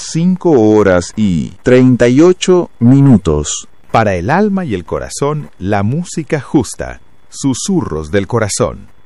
5 horas y 38 minutos. Para el alma y el corazón, la música justa. Susurros del corazón.